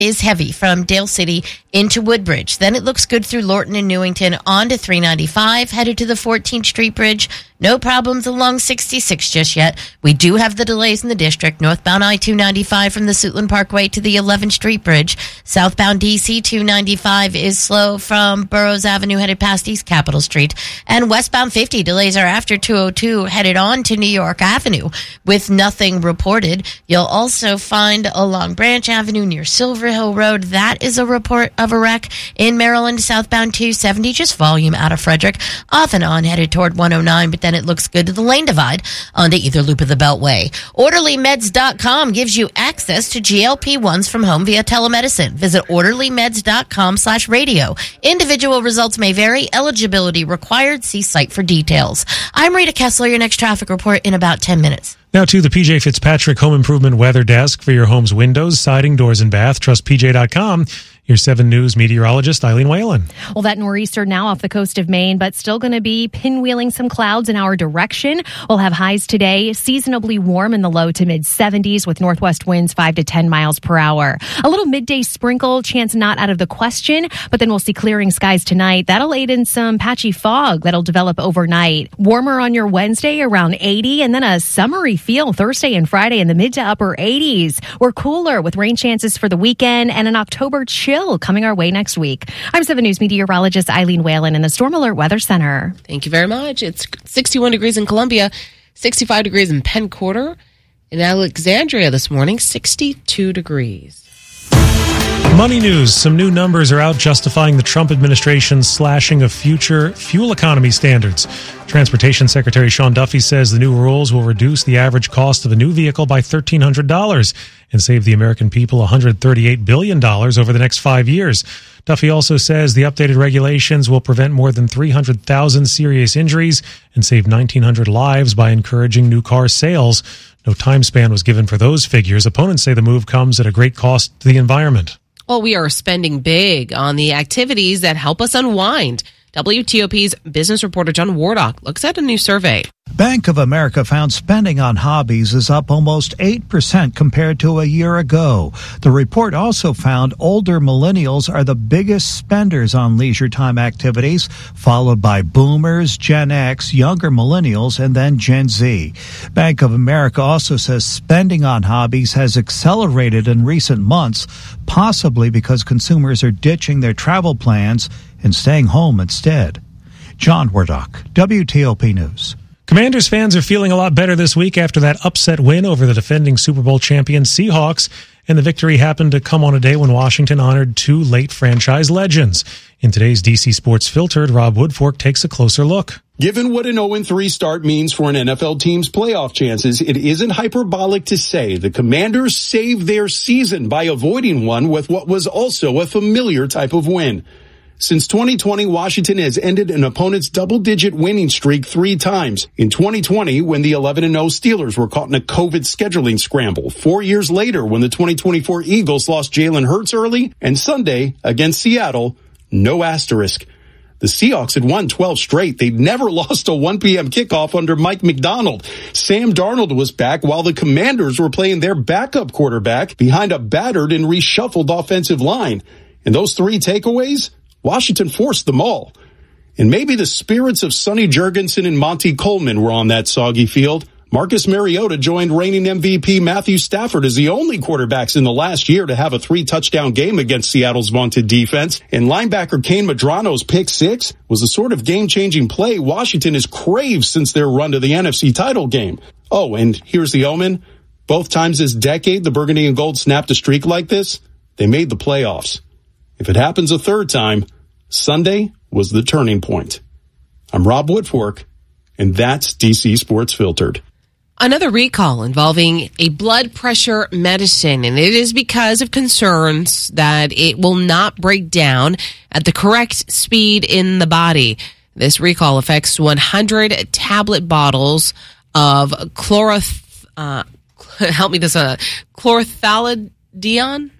is heavy from Dale City into Woodbridge. Then it looks good through Lorton and Newington on to 395, headed to the 14th Street Bridge. No problems along 66 just yet. We do have the delays in the district. Northbound I-295 from the Suitland Parkway to the 11th Street Bridge. Southbound DC 295 is slow from Burroughs Avenue headed past East Capitol Street. And westbound 50 delays are after 202 headed on to New York Avenue with nothing reported. You'll also find along Branch Avenue near Silver Hill Road. That is a report of a wreck in Maryland. Southbound 270, just volume out of Frederick. Off and on headed toward 109, but then it looks good to the lane divide onto either loop of the Beltway. OrderlyMeds.com gives you access to GLP-1s from home via telemedicine. Visit OrderlyMeds.com/radio. Individual results may vary. Eligibility required. See site for details. I'm Rita Kessler, your next traffic report in about 10 minutes. Now to the PJ Fitzpatrick Home Improvement Weather Desk for your home's windows, siding, doors, and bath. Trust PJ.com. Your 7 News meteorologist, Eileen Whalen. Well, that nor'easter now off the coast of Maine, but still going to be pinwheeling some clouds in our direction. We'll have highs today, seasonably warm in the low to mid 70s with northwest winds 5 to 10 miles per hour. A little midday sprinkle, chance not out of the question, but then we'll see clearing skies tonight. That'll aid in some patchy fog that'll develop overnight. Warmer on your Wednesday around 80, and then a summery feel Thursday and Friday in the mid to upper 80s. We're cooler with rain chances for the weekend and an October chill coming our way next week. I'm 7 News meteorologist Eileen Whalen in the Storm Alert Weather Center. Thank you very much. It's 61 degrees in Columbia, 65 degrees in Penn Quarter. In Alexandria this morning, 62 degrees. Money news. Some new numbers are out justifying the Trump administration's slashing of future fuel economy standards. Transportation Secretary Sean Duffy says the new rules will reduce the average cost of a new vehicle by $1,300 and save the American people $138 billion over the next 5 years. Duffy also says the updated regulations will prevent more than 300,000 serious injuries and save 1,900 lives by encouraging new car sales. No time span was given for those figures. Opponents say the move comes at a great cost to the environment. Well, we are spending big on the activities that help us unwind. WTOP's business reporter John Wardock looks at a new survey. Bank of America found spending on hobbies is up almost 8% compared to a year ago. The report also found older millennials are the biggest spenders on leisure time activities, followed by boomers, Gen X, younger millennials, and then Gen Z. Bank of America also says spending on hobbies has accelerated in recent months, possibly because consumers are ditching their travel plans and staying home instead. John Wardock, WTOP News. Commanders fans are feeling a lot better this week after that upset win over the defending Super Bowl champion Seahawks, and the victory happened to come on a day when Washington honored 2 late franchise legends. In today's DC Sports Filtered, Rob Woodfork takes a closer look. Given what an 0-3 start means for an NFL team's playoff chances, it isn't hyperbolic to say the Commanders saved their season by avoiding one with what was also a familiar type of win. Since 2020, Washington has ended an opponent's double-digit winning streak 3 times. In 2020, when the 11-0 Steelers were caught in a COVID scheduling scramble. 4 years later, when the 2024 Eagles lost Jalen Hurts early. And Sunday, against Seattle, no asterisk. The Seahawks had won 12 straight. They'd never lost a 1 p.m. kickoff under Mike McDonald. Sam Darnold was back while the Commanders were playing their backup quarterback behind a battered and reshuffled offensive line. And those 3 takeaways? Washington forced them all. And maybe the spirits of Sonny Jurgensen and Monty Coleman were on that soggy field. Marcus Mariota joined reigning MVP Matthew Stafford as the only quarterbacks in the last year to have a 3-touchdown game against Seattle's vaunted defense. And linebacker Kane Madrano's pick 6 was the sort of game-changing play Washington has craved since their run to the NFC title game. Oh, and here's the omen. Both times this decade the Burgundy and Gold snapped a streak like this, they made the playoffs. If it happens a third time, Sunday was the turning point. I'm Rob Woodfork, and that's DC Sports Filtered. Another recall involving a blood pressure medicine, and it is because of concerns that it will not break down at the correct speed in the body. This recall affects 100 tablet bottles of chlorothalidone.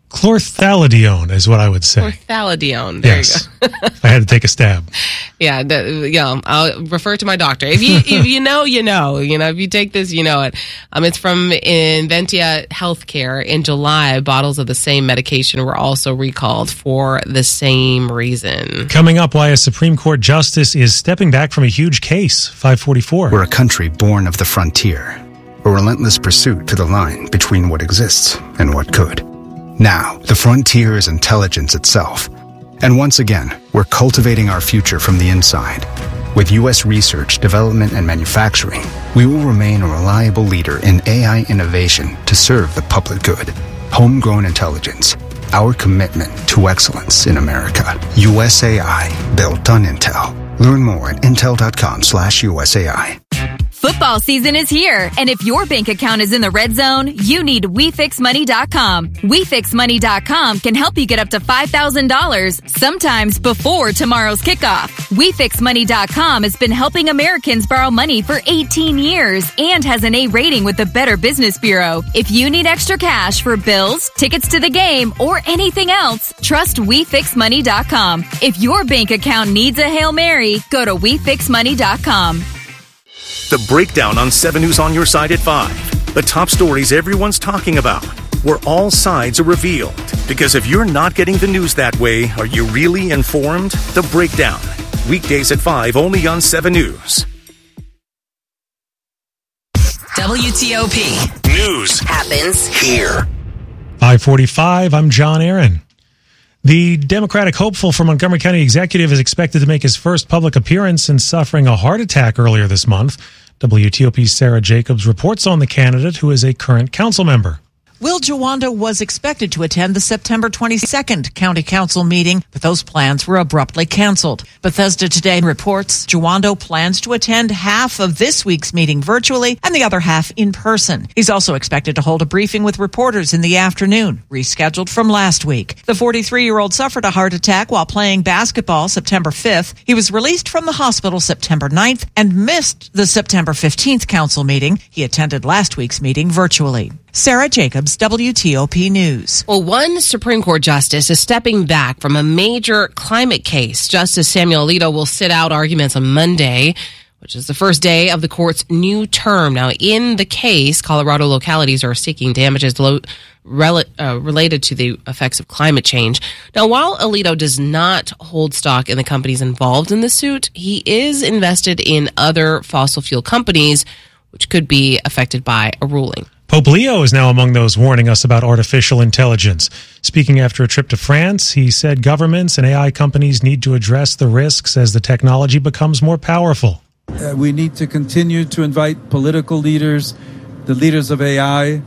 Chlorthalidone is what I would say. Chlorthalidone. There you go. I had to take a stab. Yeah, I'll refer to my doctor. If you know, you know. If you take this, you know it. It's from Inventia Healthcare. In July, bottles of the same medication were also recalled for the same reason. Coming up, why a Supreme Court justice is stepping back from a huge case. 544. We're a country born of the frontier, a relentless pursuit to the line between what exists and what could. Now, the frontier is intelligence itself. And once again, we're cultivating our future from the inside. With U.S. research, development, and manufacturing, we will remain a reliable leader in AI innovation to serve the public good. Homegrown intelligence, our commitment to excellence in America. USAI, built on Intel. Learn more at intel.com/USAI. Football season is here, and if your bank account is in the red zone, you need WeFixMoney.com. WeFixMoney.com can help you get up to $5,000, sometimes before tomorrow's kickoff. WeFixMoney.com has been helping Americans borrow money for 18 years and has an A rating with the Better Business Bureau. If you need extra cash for bills, tickets to the game, or anything else, trust WeFixMoney.com. If your bank account needs a Hail Mary, go to WeFixMoney.com. The Breakdown on 7 News on your side at 5. The top stories everyone's talking about, where all sides are revealed. Because if you're not getting the news that way, are you really informed? The Breakdown. Weekdays at 5 only on 7 News. WTOP. News happens here. 545, I'm John Aaron. The Democratic hopeful for Montgomery County Executive is expected to make his first public appearance since suffering a heart attack earlier this month. WTOP's Sarah Jacobs reports on the candidate, who is a current council member. Will Jawanda was expected to attend the September 22nd County Council meeting, but those plans were abruptly canceled. Bethesda Today reports Jawanda plans to attend half of this week's meeting virtually and the other half in person. He's also expected to hold a briefing with reporters in the afternoon, rescheduled from last week. The 43-year-old suffered a heart attack while playing basketball September 5th. He was released from the hospital September 9th and missed the September 15th council meeting. He attended last week's meeting virtually. Sarah Jacobs, WTOP News. Well, one Supreme Court justice is stepping back from a major climate case. Justice Samuel Alito will sit out arguments on Monday, which is the first day of the court's new term. Now, in the case, Colorado localities are seeking damages related to the effects of climate change. Now, while Alito does not hold stock in the companies involved in the suit, he is invested in other fossil fuel companies, which could be affected by a ruling. Pope Leo is now among those warning us about artificial intelligence. Speaking after a trip to France, he said governments and AI companies need to address the risks as the technology becomes more powerful. We need to continue to invite political leaders, the leaders of AI,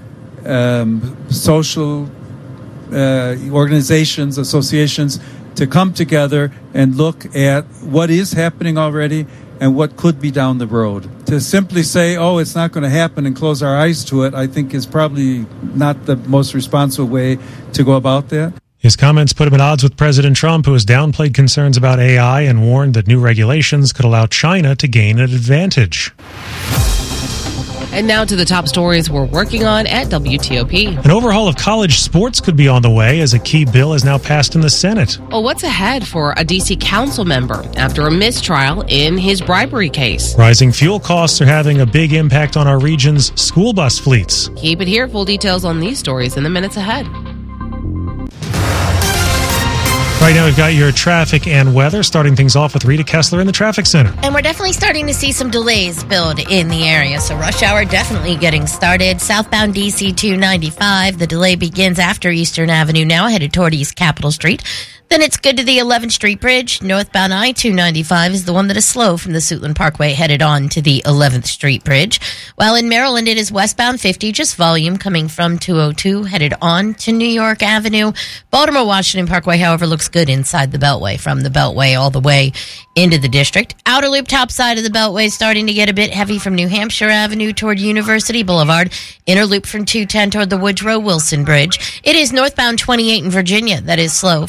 social organizations, associations, to come together and look at what is happening already and what could be down the road. To simply say, oh, it's not going to happen and close our eyes to it, I think is probably not the most responsible way to go about that. His comments put him at odds with President Trump, who has downplayed concerns about AI and warned that new regulations could allow China to gain an advantage. And now to the top stories we're working on at WTOP. An overhaul of college sports could be on the way as a key bill is now passed in the Senate. Well, what's ahead for a D.C. council member after a mistrial in his bribery case? Rising fuel costs are having a big impact on our region's school bus fleets. Keep it here. Full details on these stories in the minutes ahead. Right now, we've got your traffic and weather, starting things off with Rita Kessler in the traffic center. And we're definitely starting to see some delays build in the area. So rush hour definitely getting started. Southbound DC 295, the delay begins after Eastern Avenue now, headed toward East Capitol Street. Then it's good to the 11th Street Bridge. Northbound I-295 is the one that is slow from the Suitland Parkway headed on to the 11th Street Bridge. While in Maryland, it is westbound 50, just volume coming from 202 headed on to New York Avenue. Baltimore-Washington Parkway, however, looks good inside the Beltway, from the Beltway all the way into the district. Outer loop top side of the Beltway starting to get a bit heavy from New Hampshire Avenue toward University Boulevard. Inner loop from 210 toward the Woodrow Wilson Bridge. It is northbound 28 in Virginia that is slow from Braddock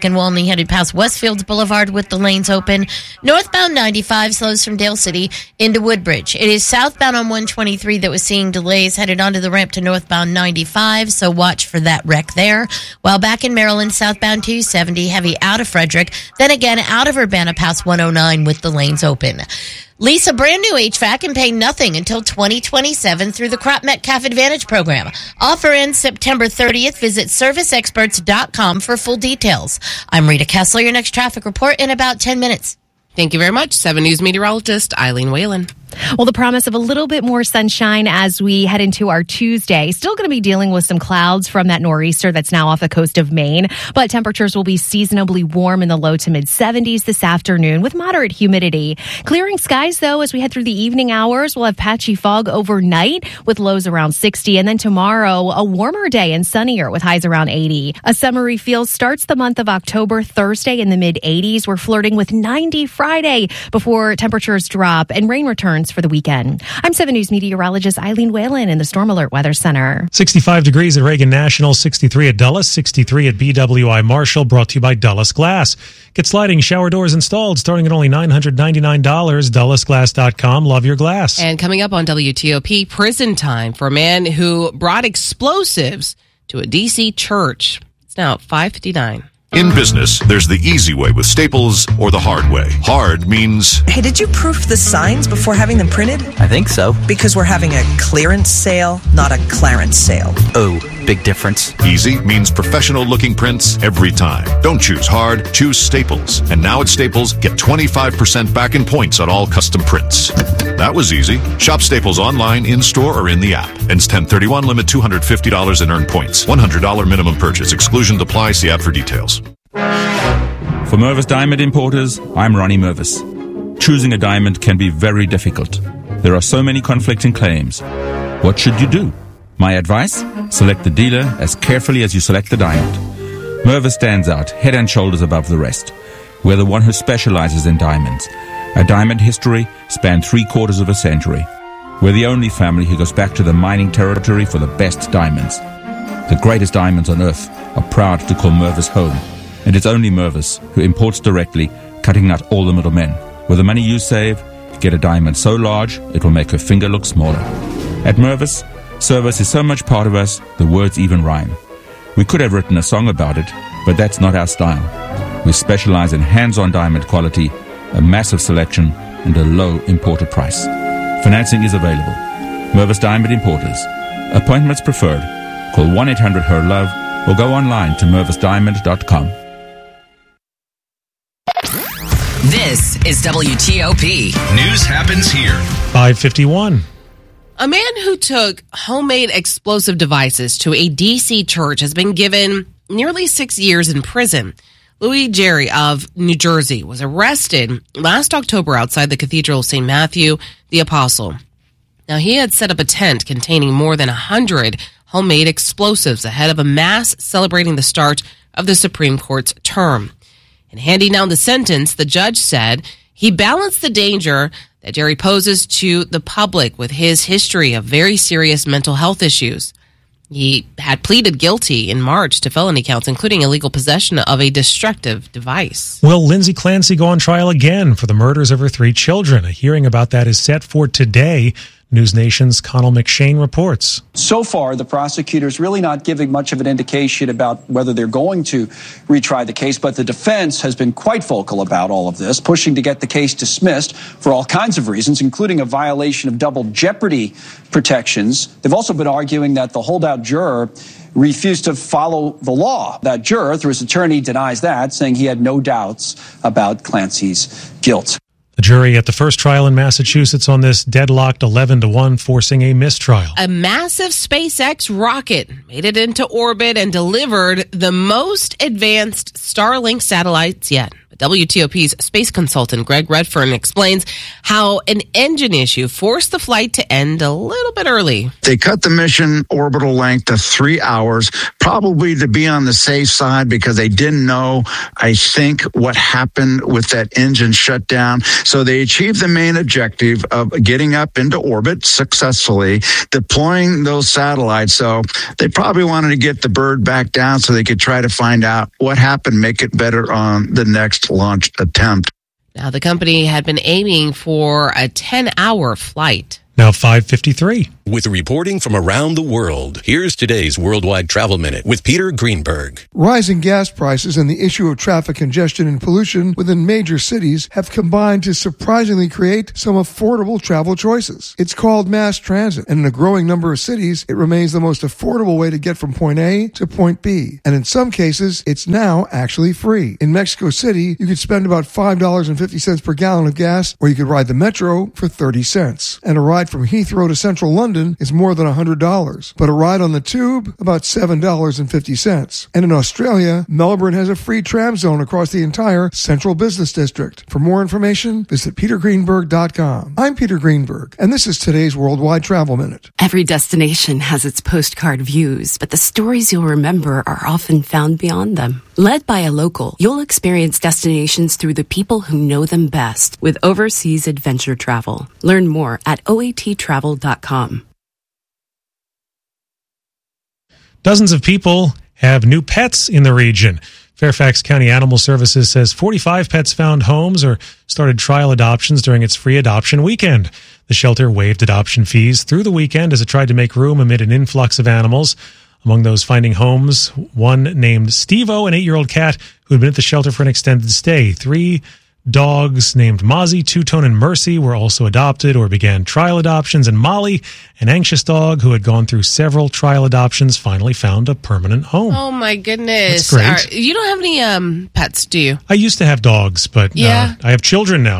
traffic in Walney headed past Westfields Boulevard with the lanes open. Northbound 95 slows from Dale City into Woodbridge. It is southbound on 123 that was seeing delays headed onto the ramp to northbound 95, so watch for that wreck there. While back in Maryland, southbound 270 heavy out of Frederick, then again out of Urbana past 109 with the lanes open. Lease a brand new HVAC and pay nothing until 2027 through the Crop Metcalf Advantage program. Offer ends September 30th. Visit serviceexperts.com for full details. I'm Rita Kessler. Your next traffic report in about 10 minutes. Thank you very much. 7 News meteorologist Eileen Whalen. Well, the promise of a little bit more sunshine as we head into our Tuesday. Still going to be dealing with some clouds from that nor'easter that's now off the coast of Maine, but temperatures will be seasonably warm in the low to mid 70s this afternoon with moderate humidity. Clearing skies, though, as we head through the evening hours. We'll have patchy fog overnight with lows around 60, and then tomorrow, a warmer day and sunnier with highs around 80. A summery feel starts the month of October, Thursday in the mid 80s. We're flirting with 90 Friday before temperatures drop and rain returns for the weekend. I'm 7 News meteorologist Eileen Whalen in the Storm Alert Weather Center. 65 degrees at Reagan National, 63 at Dulles, 63 at BWI Marshall, brought to you by Dulles Glass. Get sliding shower doors installed starting at only $999. DullesGlass.com. Love your glass. And coming up on WTOP, prison time for a man who brought explosives to a D.C. church. It's now 5:59. In business, there's the easy way with Staples or the hard way. Hard means... Hey, did you proof the signs before having them printed? I think so. Because we're having a clearance sale, not a clarence sale. Oh, big difference. Easy means professional-looking prints every time. Don't choose hard, choose Staples. And now at Staples, get 25% back in points on all custom prints. That was easy. Shop Staples online, in-store, or in the app. Ends 10/31, limit $250 and earn points. $100 minimum purchase. Exclusions apply. See app for details. For Mervis Diamond Importers, I'm Ronnie Mervis. Choosing a diamond can be very difficult. There are so many conflicting claims. What should you do? My advice? Select the dealer as carefully as you select the diamond. Mervis stands out head and shoulders above the rest. We're the one who specializes in diamonds. Our diamond history spanned 3/4 of a century. We're the only family who goes back to the mining territory for the best diamonds. The greatest diamonds on earth are proud to call Mervis home. And it's only Mervis who imports directly, cutting out all the middlemen. With the money you save, get a diamond so large it will make her finger look smaller. At Mervis, service is so much part of us, the words even rhyme. We could have written a song about it, but that's not our style. We specialize in hands-on diamond quality, a massive selection, and a low imported price. Financing is available. Mervis Diamond Importers. Appointments preferred. Call 1-800-HER-LOVE or go online to mervisdiamond.com. This is WTOP. News happens here. 5:51. A man who took homemade explosive devices to a D.C. church has been given nearly 6 years in prison. Louis Jerry of New Jersey was arrested last October outside the Cathedral of St. Matthew the Apostle. Now, he had set up a tent containing more than 100 homemade explosives ahead of a mass celebrating the start of the Supreme Court's term. In handing down the sentence, the judge said he balanced the danger that Jerry poses to the public with his history of very serious mental health issues. He had pleaded guilty in March to felony counts, including illegal possession of a destructive device. Will Lindsay Clancy go on trial again for the murders of her 3 children? A hearing about that is set for today. News Nation's Connell McShane reports. So far, the prosecutor's really not giving much of an indication about whether they're going to retry the case, but the defense has been quite vocal about all of this, pushing to get the case dismissed for all kinds of reasons, including a violation of double jeopardy protections. They've also been arguing that the holdout juror refused to follow the law. That juror, through his attorney, denies that, saying he had no doubts about Clancy's guilt. The jury at the first trial in Massachusetts on this deadlocked 11-1, forcing a mistrial. A massive SpaceX rocket made it into orbit and delivered the most advanced Starlink satellites yet. WTOP's space consultant Greg Redfern explains how an engine issue forced the flight to end a little bit early. They cut the mission orbital length to 3 hours, probably to be on the safe side because they didn't know, I think, what happened with that engine shutdown. So they achieved the main objective of getting up into orbit successfully, deploying those satellites. So they probably wanted to get the bird back down so they could try to find out what happened, make it better on the next launch attempt. Now, the company had been aiming for a 10-hour flight. Now 5:53. With reporting from around the world, here's today's Worldwide Travel Minute with Peter Greenberg. Rising gas prices and the issue of traffic congestion and pollution within major cities have combined to surprisingly create some affordable travel choices. It's called mass transit, and in a growing number of cities, it remains the most affordable way to get from point A to point B. And in some cases, it's now actually free. In Mexico City, you could spend about $5.50 per gallon of gas, or you could ride the metro for 30 cents. And a ride from Heathrow to central London is more than $100, but a ride on the tube, about $7.50. And in Australia, Melbourne has a free tram zone across the entire central business district. For more information, visit petergreenberg.com. I'm Peter Greenberg, and this is today's Worldwide Travel Minute. Every destination has its postcard views, but the stories you'll remember are often found beyond them. Led by a local, you'll experience destinations through the people who know them best with Overseas Adventure Travel. Learn more at oattravel.com. Dozens of people have new pets in the region. Fairfax County Animal Services says 45 pets found homes or started trial adoptions during its free adoption weekend. The shelter waived adoption fees through the weekend as it tried to make room amid an influx of animals. Among those finding homes, one named Steve-O, an 8-year-old cat who had been at the shelter for an extended stay. 3 dogs named Mozzie, Two-Tone, and Mercy were also adopted or began trial adoptions, and Molly, an anxious dog who had gone through several trial adoptions, finally found a permanent home. Oh, my goodness. That's great. You don't have any pets, do you? I used to have dogs, but I have children now,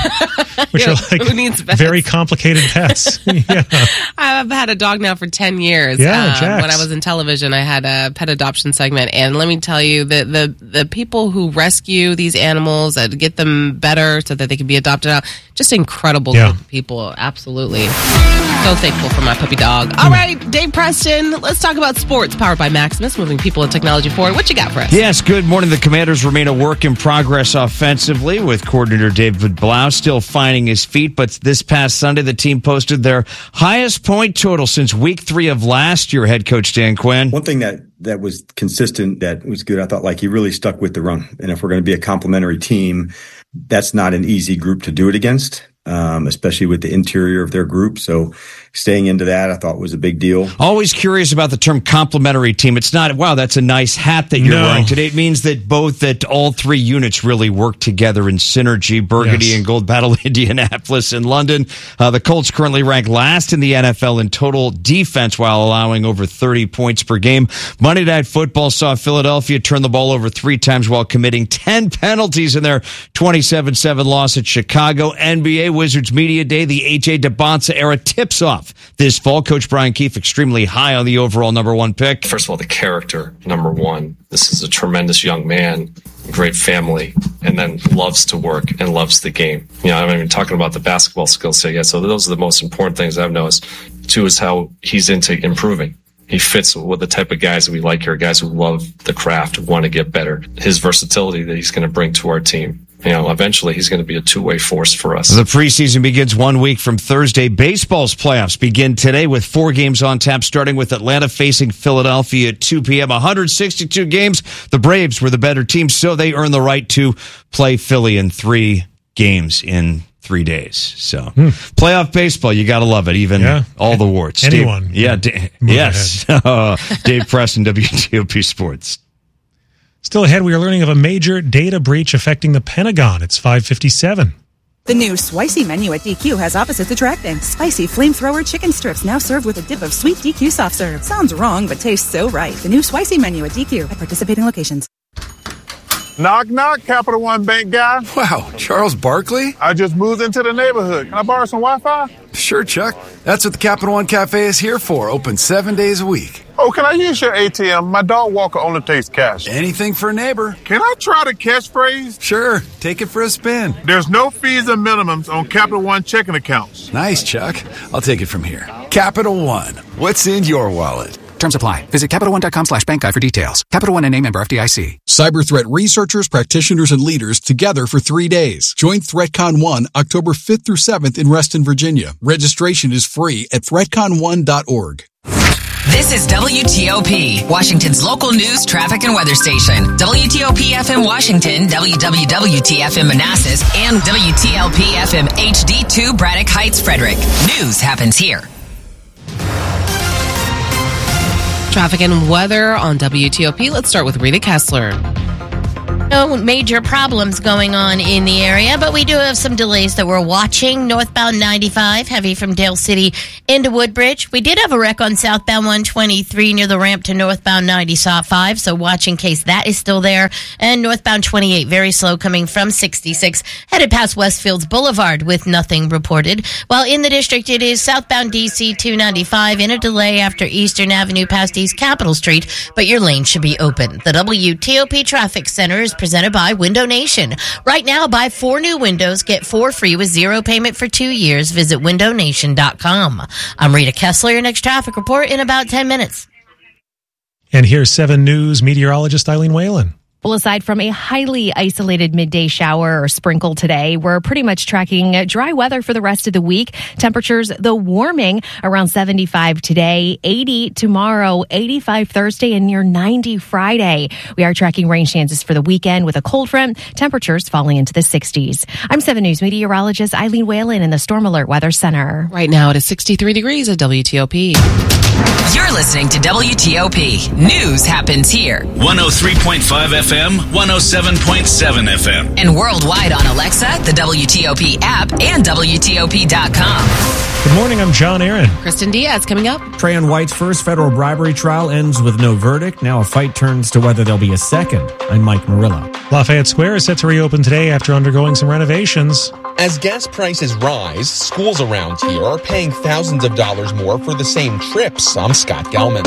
which are like who needs pets? Very complicated pets. Yeah. I've had a dog now for 10 years. Yeah, Jax. When I was in television, I had a pet adoption segment, and let me tell you, the people who rescue these animals and get them better so that they can be adopted out, just incredible group of people. Absolutely. So thankful for my puppy dog. All right, Dave Preston, let's talk about sports powered by Maximus, moving people and technology forward. What you got for us? Yes, good morning. The Commanders remain a work in progress offensively, with coordinator David Blau still finding his feet, but this past Sunday the team posted their highest point total since week 3 of last year. Head coach Dan Quinn. One thing that was consistent, that was good, I thought, like, he really stuck with the run. And if we're going to be a complementary team, that's not an easy group to do it against, especially with the interior of their group. So staying into that, I thought, was a big deal. Always curious about the term complementary team. It's not, wow, that's a nice hat that you're wearing today. It means that all 3 units really work together in synergy. Burgundy and Gold battle Indianapolis and London. The Colts currently rank last in the NFL in total defense while allowing over 30 points per game. Monday Night Football saw Philadelphia turn the ball over 3 times while committing 10 penalties in their 27-7 loss at Chicago. NBA Wizards Media Day, the A.J. Debonsa era tips off this fall. Coach Brian Keefe extremely high on the overall number 1 pick. First of all, the character, number 1. This is a tremendous young man, great family, and then loves to work and loves the game. You know, I'm not even talking about the basketball skill set yet. So those are the most important things I've noticed. 2 is how he's into improving. He fits with the type of guys that we like here, guys who love the craft, who want to get better. His versatility that he's going to bring to our team. You know, eventually he's going to be a two-way force for us. The preseason begins 1 week from Thursday. Baseball's playoffs begin today with 4 games on tap, starting with Atlanta facing Philadelphia at 2 p.m. 162 games. The Braves were the better team, so they earn the right to play Philly in 3 games in 3 days. So playoff baseball, you got to love it. Even all the warts. Anyone. Yes. Dave Preston, WTOP Sports. Still ahead, we are learning of a major data breach affecting the Pentagon. It's 5:57. The new Spicy menu at DQ has opposites attracting. Spicy flamethrower chicken strips now served with a dip of sweet DQ soft serve. Sounds wrong, but tastes so right. The new Spicy menu at DQ at participating locations. Knock, knock, Capital One Bank guy. Wow, Charles Barkley? I just moved into the neighborhood. Can I borrow some Wi-Fi? Sure, Chuck. That's what the Capital One Cafe is here for. Open 7 days a week. Oh, can I use your ATM? My dog walker only takes cash. Anything for a neighbor. Can I try the catchphrase? Sure. Take it for a spin. There's no fees and minimums on Capital One checking accounts. Nice, Chuck. I'll take it from here. Capital One. What's in your wallet? Terms apply. Visit CapitalOne.com/bank guide for details. Capital One NA, member FDIC. Cyber threat researchers, practitioners, and leaders together for 3 days. Join ThreatCon 1 October 5th through 7th in Reston, Virginia. Registration is free at threatcon1.org. This is WTOP, Washington's local news, traffic, and weather station. WTOP FM Washington, WWWT FM Manassas, and WTLP FM HD2 Braddock Heights, Frederick. News happens here. Traffic and weather on WTOP. Let's start with Rita Kessler. No major problems going on in the area, but we do have some delays that we're watching. Northbound 95, heavy from Dale City into Woodbridge. We did have a wreck on southbound 123 near the ramp to northbound 95, so watch in case that is still there. And northbound 28, very slow coming from 66, headed past Westfields Boulevard with nothing reported. While in the district, it is southbound DC 295 in a delay after Eastern Avenue past East Capitol Street, but your lane should be open. The WTOP Traffic Center is presented by Window Nation. Right now, buy 4 new windows, get 4 free with 0 payment for 2 years. Visit windownation.com. I'm Rita Kessler. Your next traffic report in about 10 minutes. And here's 7 News meteorologist Eileen Whalen. Well, aside from a highly isolated midday shower or sprinkle today, we're pretty much tracking dry weather for the rest of the week. Temperatures, though warming, around 75 today, 80 tomorrow, 85 Thursday, and near 90 Friday. We are tracking rain chances for the weekend with a cold front, temperatures falling into the 60s. I'm 7 News meteorologist Eileen Whalen in the Storm Alert Weather Center. Right now it is 63 degrees at WTOP. You're listening to WTOP. News happens here. 103.5 FM, 107.7 FM. And worldwide on Alexa, the WTOP app, and WTOP.com. Good morning, I'm John Aaron. Kristen Diaz coming up. Trayon White's first federal bribery trial ends with no verdict. Now a fight turns to whether there'll be a second. I'm Mike Murillo. Lafayette Square is set to reopen today after undergoing some renovations. As gas prices rise, schools around here are paying thousands of dollars more for the same trips. I'm Scott Gelman.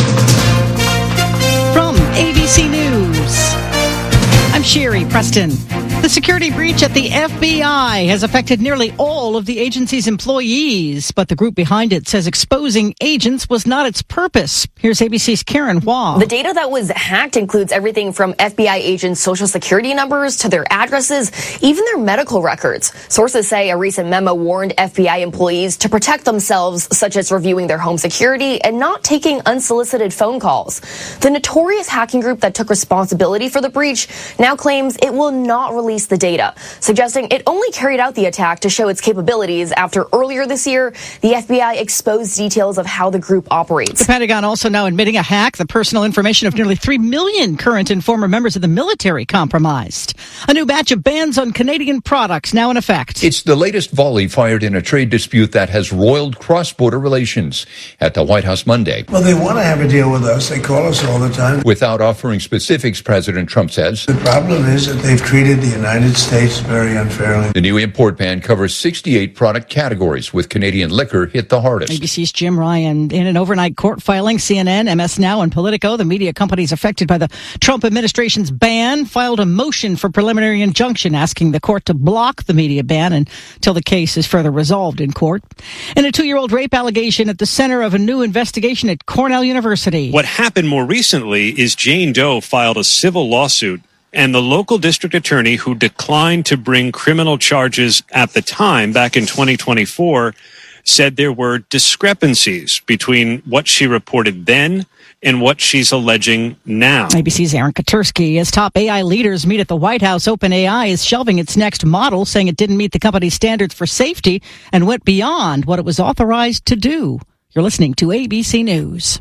From ABC News, I'm Sherry Preston. The security breach at the FBI has affected nearly all of the agency's employees, but the group behind it says exposing agents was not its purpose. Here's ABC's Karen Hua. The data that was hacked includes everything from FBI agents' social security numbers to their addresses, even their medical records. Sources say a recent memo warned FBI employees to protect themselves, such as reviewing their home security and not taking unsolicited phone calls. The notorious hacking group that took responsibility for the breach now claims it will not release the data, suggesting it only carried out the attack to show its capabilities after earlier this year, the FBI exposed details of how the group operates. The Pentagon also now admitting a hack, the personal information of nearly 3 million current and former members of the military compromised. A new batch of bans on Canadian products now in effect. It's the latest volley fired in a trade dispute that has roiled cross-border relations. At the White House Monday. Well, they want to have a deal with us. They call us all the time. Without offering specifics, President Trump says. The problem is that they've treated the United States very unfairly. The new import ban covers 68 product categories, with Canadian liquor hit the hardest. ABC's Jim Ryan. In an overnight court filing, CNN, MS Now, and Politico, the media companies affected by the Trump administration's ban, filed a motion for preliminary injunction asking the court to block the media ban until the case is further resolved in court. And a 2-year-old rape allegation at the center of a new investigation at Cornell University. What happened more recently is Jane Doe filed a civil lawsuit, and the local district attorney who declined to bring criminal charges at the time, back in 2024, said there were discrepancies between what she reported then and what she's alleging now. ABC's Aaron Katursky. As top AI leaders meet at the White House, OpenAI is shelving its next model, saying it didn't meet the company's standards for safety and went beyond what it was authorized to do. You're listening to ABC News.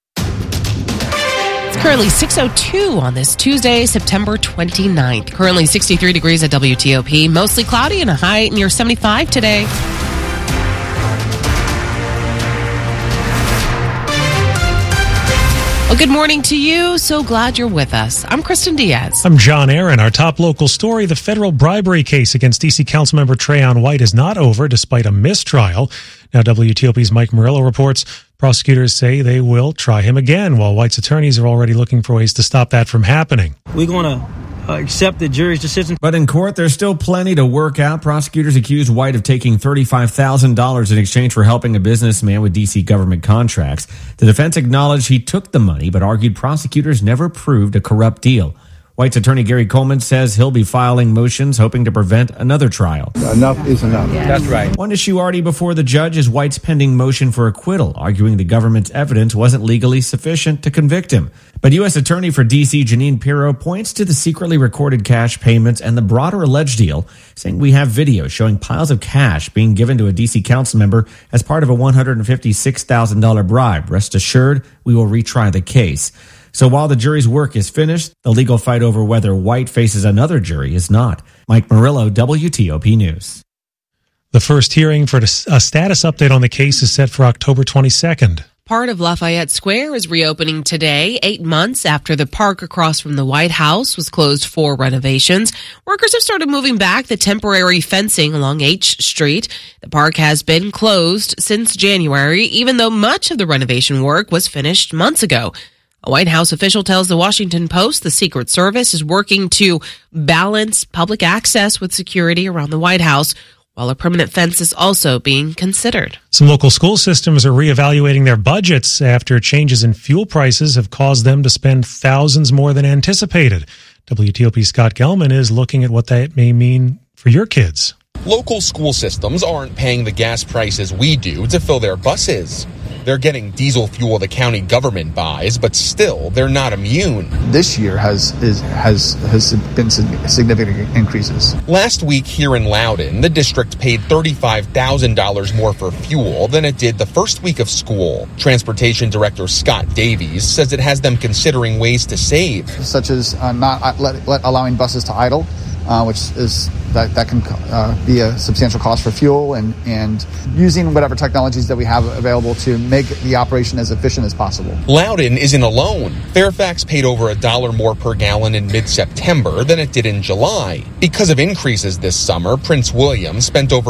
Currently 6:02 on this Tuesday, September 29th. Currently 63 degrees at WTOP. Mostly cloudy and a high near 75 today. Well, good morning to you. So glad you're with us. I'm Kristen Diaz. I'm John Aaron. Our top local story, the federal bribery case against D.C. Councilmember Trayon White is not over despite a mistrial. Now, WTOP's Mike Murillo reports prosecutors say they will try him again, while White's attorneys are already looking for ways to stop that from happening. We're going to accept the jury's decision. But in court, there's still plenty to work out. Prosecutors accused White of taking $35,000 in exchange for helping a businessman with D.C. government contracts. The defense acknowledged he took the money, but argued prosecutors never proved a corrupt deal. White's attorney Gary Coleman says he'll be filing motions hoping to prevent another trial. Enough is enough. Yeah. That's right. One issue already before the judge is White's pending motion for acquittal, arguing the government's evidence wasn't legally sufficient to convict him. But U.S. Attorney for D.C. Janine Pirro points to the secretly recorded cash payments and the broader alleged deal, saying we have video showing piles of cash being given to a D.C. council member as part of a $156,000 bribe. Rest assured, we will retry the case. So while the jury's work is finished, the legal fight over whether White faces another jury is not. Mike Murillo, WTOP News. The first hearing for a status update on the case is set for October 22nd. Part of Lafayette Square is reopening today, 8 months after the park across from the White House was closed for renovations. Workers have started moving back the temporary fencing along H Street. The park has been closed since January, even though much of the renovation work was finished months ago. A White House official tells the Washington Post the Secret Service is working to balance public access with security around the White House, while a permanent fence is also being considered. Some local school systems are reevaluating their budgets after changes in fuel prices have caused them to spend thousands more than anticipated. WTOP's Scott Gelman is looking at what that may mean for your kids. Local school systems aren't paying the gas prices we do to fill their buses. They're getting diesel fuel the county government buys, but still, they're not immune. This year has been significant increases. Last week here in Loudoun, the district paid $35,000 more for fuel than it did the first week of school. Transportation Director Scott Davies says it has them considering ways to save. Such as not allowing buses to idle, which is that can be a substantial cost for fuel, and using whatever technologies that we have available to make the operation as efficient as possible. Loudoun isn't alone. Fairfax paid over $1 more per gallon in mid-September than it did in July. Because of increases this summer, Prince William spent over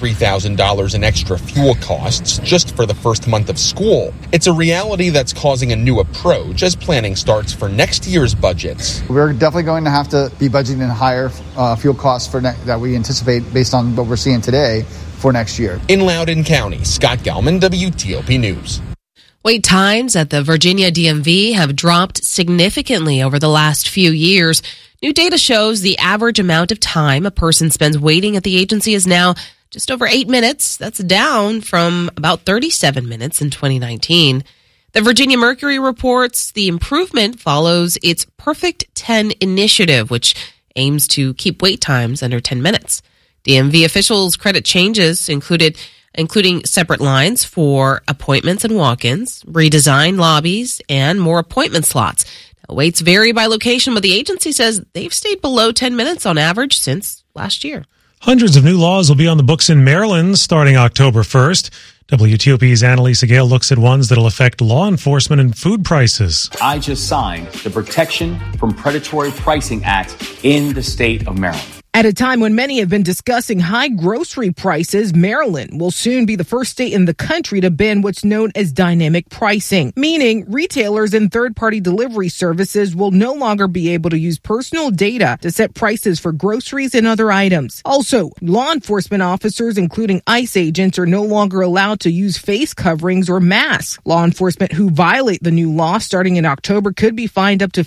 $83,000 in extra fuel costs just for the first month of school. It's a reality that's causing a new approach as planning starts for next year's budgets. We're definitely going to have to be budgeting higher fuel costs that we anticipate based on what we're seeing today for next year. In Loudoun County, Scott Gelman, WTOP News. Wait times at the Virginia DMV have dropped significantly over the last few years. New data shows the average amount of time a person spends waiting at the agency is now just over 8 minutes. That's down from about 37 minutes in 2019. The Virginia Mercury reports the improvement follows its Perfect 10 initiative, which aims to keep wait times under 10 minutes. DMV officials credit changes including separate lines for appointments and walk-ins, redesigned lobbies, and more appointment slots. Now, waits vary by location, but the agency says they've stayed below 10 minutes on average since last year. Hundreds of new laws will be on the books in Maryland starting October 1st. WTOP's Annalisa Gale looks at ones that'll affect law enforcement and food prices. I just signed the Protection from Predatory Pricing Act in the state of Maryland. At a time when many have been discussing high grocery prices, Maryland will soon be the first state in the country to ban what's known as dynamic pricing, meaning retailers and third-party delivery services will no longer be able to use personal data to set prices for groceries and other items. Also, law enforcement officers, including ICE agents, are no longer allowed to use face coverings or masks. Law enforcement who violate the new law starting in October could be fined up to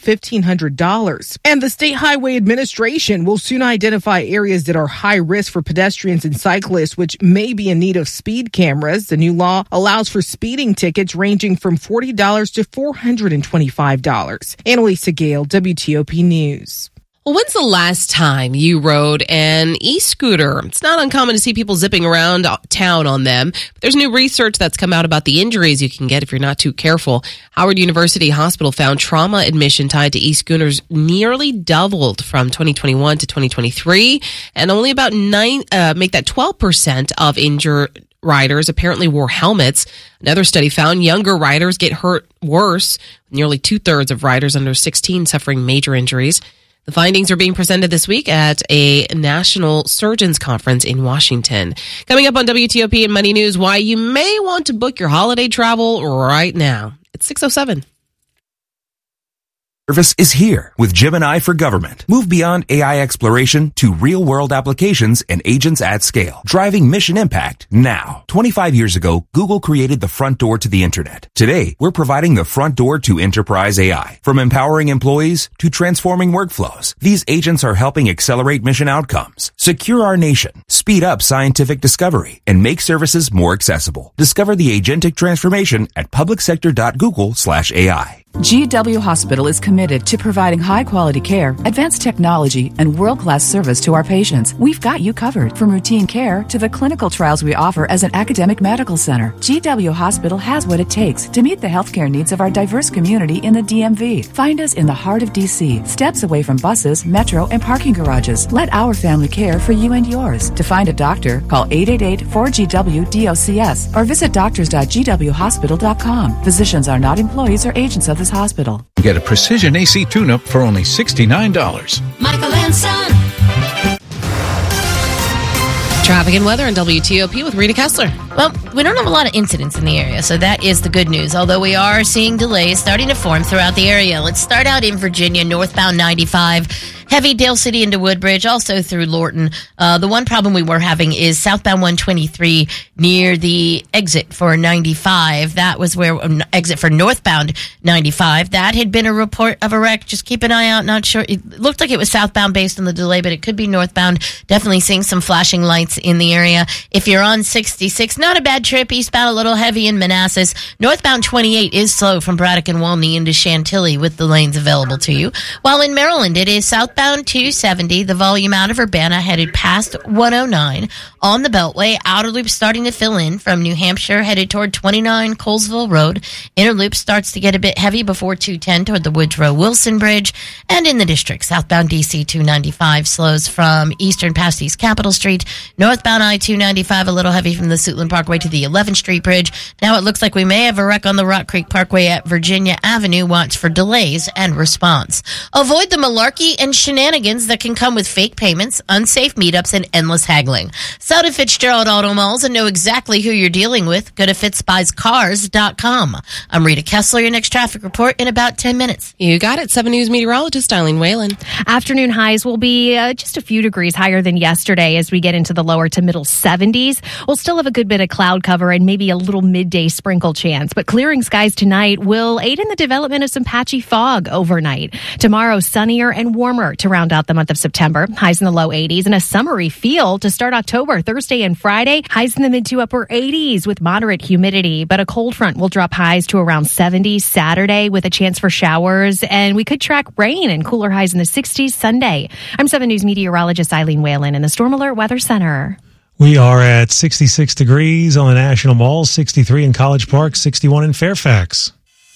$1,500. And the State Highway Administration will soon identify areas that are high risk for pedestrians and cyclists, which may be in need of speed cameras. The new law allows for speeding tickets ranging from $40 to $425. Annalisa Gale, WTOP News. Well, when's the last time you rode an e-scooter? It's not uncommon to see people zipping around town on them. But there's new research that's come out about the injuries you can get if you're not too careful. Howard University Hospital found trauma admission tied to e-scooters nearly doubled from 2021 to 2023, and only about make that 12% of riders apparently wore helmets. Another study found younger riders get hurt worse, nearly 2/3 of riders under 16 suffering major injuries. The findings are being presented this week at a National Surgeons Conference in Washington. Coming up on WTOP and Money News, why you may want to book your holiday travel right now. It's 6:07. Service is here with Gemini for Government. Move beyond AI exploration to real-world applications and agents at scale, driving mission impact now. 25 years ago, Google created the front door to the internet. Today, we're providing the front door to enterprise AI. From empowering employees to transforming workflows, these agents are helping accelerate mission outcomes, secure our nation, speed up scientific discovery, and make services more accessible. Discover the agentic transformation at publicsector.google/AI. GW Hospital is committed to providing high-quality care, advanced technology, and world-class service to our patients. We've got you covered, from routine care to the clinical trials we offer as an academic medical center. GW Hospital has what it takes to meet the healthcare needs of our diverse community in the DMV. Find us in the heart of D.C., steps away from buses, metro, and parking garages. Let our family care for you and yours. To find a doctor, call 888-4GW-DOCS or visit doctors.gwhospital.com. Physicians are not employees or agents of this hospital. Get a precision AC tune-up for only $69. Michael and Son. Traffic and weather on WTOP with Rita Kessler. Well, we don't have a lot of incidents in the area, so that is the good news, although we are seeing delays starting to form throughout the area. Let's start out in Virginia, northbound 95. Heavy Dale City into Woodbridge, also through Lorton. The one problem we were having is southbound 123 near the exit for 95. That was where exit for northbound 95. That had been a report of a wreck. Just keep an eye out. Not sure. It looked like it was southbound based on the delay, but it could be northbound. Definitely seeing some flashing lights in the area. If you're on 66, not a bad trip. Eastbound a little heavy in Manassas. Northbound 28 is slow from Braddock and Walney into Chantilly with the lanes available to you. While in Maryland, it is southbound 270, the volume out of Urbana headed past 109. On the Beltway, outer loop starting to fill in from New Hampshire headed toward 29 Colesville Road. Inner loop starts to get a bit heavy before 210 toward the Woodrow Wilson Bridge. And in the district, southbound DC 295 slows from eastern past East Capitol Street. Northbound I-295 a little heavy from the Suitland Parkway to the 11th Street Bridge. Now it looks like we may have a wreck on the Rock Creek Parkway at Virginia Avenue. Watch for delays and response. Avoid the malarkey and shenanigans that can come with fake payments, unsafe meetups, and endless haggling. Sell to Fitzgerald Auto Malls and know exactly who you're dealing with. Go to fitzbuyscars.com. I'm Rita Kessler, your next traffic report in about 10 minutes. You got it. 7 News meteorologist Eileen Whalen. Afternoon highs will be just a few degrees higher than yesterday as we get into the lower to middle 70s. We'll still have a good bit of cloud cover and maybe a little midday sprinkle chance, but clearing skies tonight will aid in the development of some patchy fog overnight. Tomorrow, sunnier and warmer to round out the month of September. Highs in the low 80s and a summery feel to start October. Thursday and Friday, highs in the mid to upper 80s with moderate humidity, but a cold front will drop highs to around 70 Saturday with a chance for showers, and we could track rain and cooler highs in the 60s Sunday. I'm 7 News meteorologist Eileen Whalen in the Storm Alert Weather Center. We are at 66 degrees on the National Mall, 63 in College Park, 61 in Fairfax.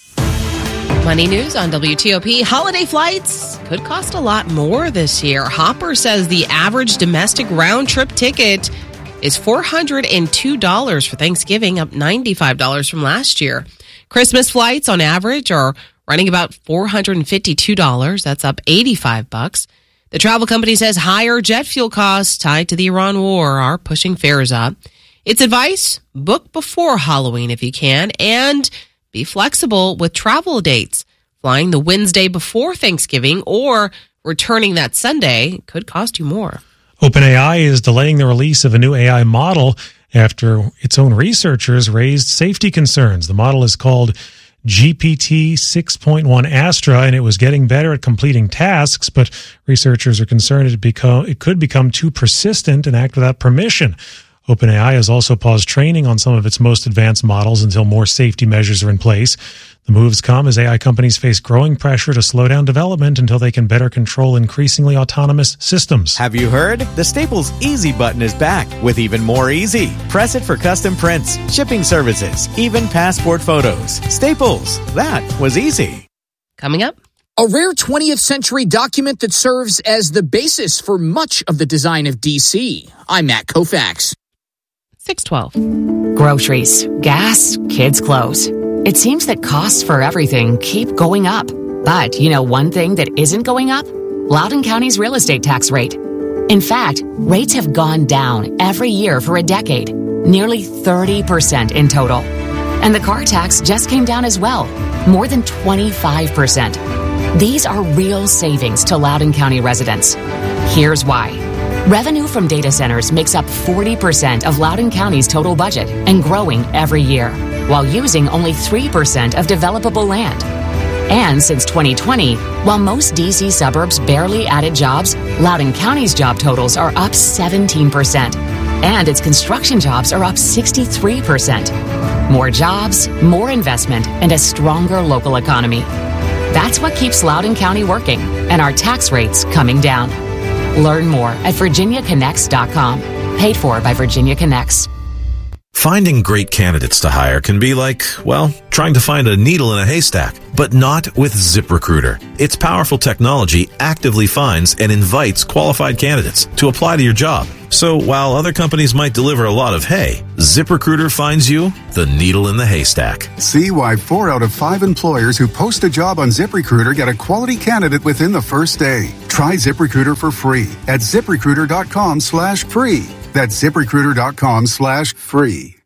Money News on WTOP. Holiday flights could cost a lot more this year. Hopper says the average domestic round-trip ticket is $402 for Thanksgiving, up $95 from last year. Christmas flights on average are running about $452. That's up $85. The travel company says higher jet fuel costs tied to the Iran war are pushing fares up. Its advice, book before Halloween if you can, and be flexible with travel dates. Flying the Wednesday before Thanksgiving or returning that Sunday could cost you more. OpenAI is delaying the release of a new AI model after its own researchers raised safety concerns. The model is called GPT 6.1 Astra, and it was getting better at completing tasks, but researchers are concerned it could become too persistent and act without permission. OpenAI has also paused training on some of its most advanced models until more safety measures are in place. The moves come as AI companies face growing pressure to slow down development until they can better control increasingly autonomous systems. Have you heard? The Staples Easy button is back with even more easy. Press it for custom prints, shipping services, even passport photos. Staples, that was easy. Coming up. A rare 20th century document that serves as the basis for much of the design of DC. I'm Matt Koufax. 612. Groceries, gas, kids' clothes. It seems that costs for everything keep going up. But you know one thing that isn't going up? Loudoun County's real estate tax rate. In fact, rates have gone down every year for a decade, nearly 30% in total. And the car tax just came down as well, more than 25%. These are real savings to Loudoun County residents. Here's why. Revenue from data centers makes up 40% of Loudoun County's total budget and growing every year, while using only 3% of developable land. And since 2020, while most D.C. suburbs barely added jobs, Loudoun County's job totals are up 17%. And its construction jobs are up 63%. More jobs, more investment, and a stronger local economy. That's what keeps Loudoun County working and our tax rates coming down. Learn more at VirginiaConnects.com. Paid for by Virginia Connects. Finding great candidates to hire can be like, well, trying to find a needle in a haystack, but not with ZipRecruiter. Its powerful technology actively finds and invites qualified candidates to apply to your job. So while other companies might deliver a lot of hay, ZipRecruiter finds you the needle in the haystack. See why 4 out of 5 employers who post a job on ZipRecruiter get a quality candidate within the first day. Try ZipRecruiter for free at ZipRecruiter.com/free. That's ZipRecruiter.com/free.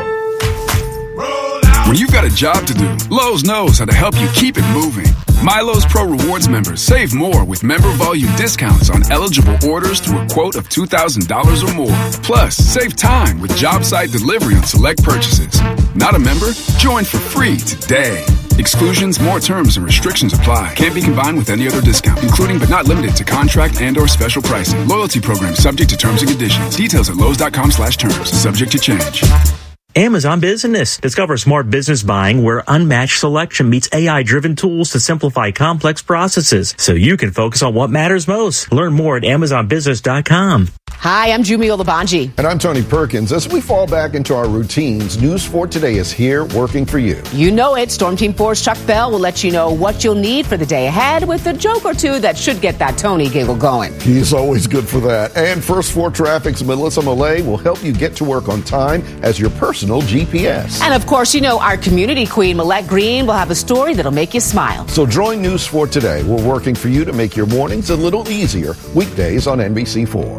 When you've got a job to do, Lowe's knows how to help you keep it moving. My Lowe's Pro Rewards members save more with member volume discounts on eligible orders through a quote of $2,000 or more. Plus, save time with job site delivery on select purchases. Not a member? Join for free today. Exclusions, more terms, and restrictions apply. Can't be combined with any other discount, including but not limited to contract and or special pricing. Loyalty program subject to terms and conditions. Details at Lowe's.com/terms. Subject to change. Amazon Business. Discover smart business buying where unmatched selection meets AI-driven tools to simplify complex processes so you can focus on what matters most. Learn more at AmazonBusiness.com. Hi, I'm Jumi Olabanji. And I'm Tony Perkins. As we fall back into our routines, News 4 Today is here working for you. You know it. Storm Team 4's Chuck Bell will let you know what you'll need for the day ahead with a joke or two that should get that Tony giggle going. He's always good for that. And First 4 Traffic's Melissa Millay will help you get to work on time as your personal GPS. And of course, you know, our community queen, Millette Green, will have a story that'll make you smile. So join News 4 Today. We're working for you to make your mornings a little easier. Weekdays on NBC4.